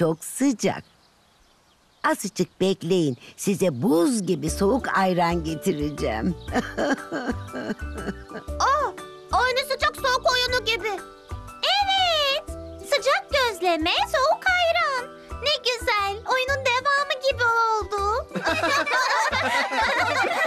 çok sıcak. Azıcık bekleyin. Size buz gibi soğuk ayran getireceğim. Aynı sıcak soğuk oyunu gibi. Evet. Sıcak gözleme, soğuk ayran. Ne güzel. Oyunun devamı gibi oldu.